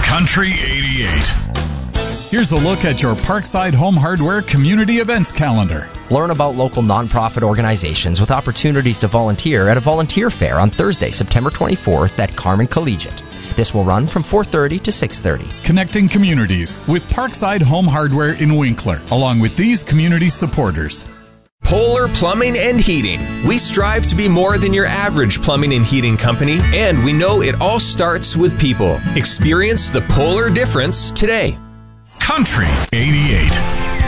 Country 88. Here's a look at your Parkside Home Hardware community events calendar. Learn about local nonprofit organizations with opportunities to volunteer at a volunteer fair on Thursday, September 24th at Carmen Collegiate. This will run from 4:30 to 6:30. Connecting communities with Parkside Home Hardware in Winkler, along with these community supporters. Polar Plumbing and Heating. We strive to be more than your average plumbing and heating company, and we know it all starts with people. Experience the Polar difference today. Country 88.